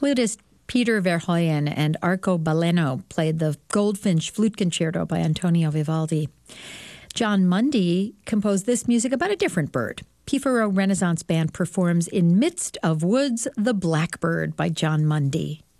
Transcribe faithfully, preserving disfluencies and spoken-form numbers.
Flutist Peter Verhoeven and Arco Baleno played the Goldfinch Flute Concerto by Antonio Vivaldi. John Mundy composed this music about a different bird. Pifaro Renaissance Band performs In Midst of Woods, the Blackbird by John Mundy.